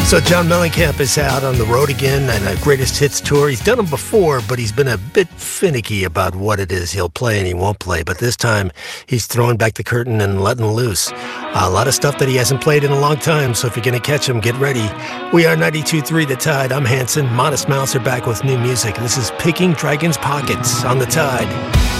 So John Mellencamp is out on the road again and a greatest hits tour. He's done them before, but he's been a bit finicky about what it is he'll play and he won't play. But this time, he's throwing back the curtain and letting loose. A lot of stuff that he hasn't played in a long time, so if you're going to catch him, get ready. We are 92.3 The Tide. I'm Hanson. Modest Mouse are back with new music. This is Picking Dragon's Pockets on The Tide.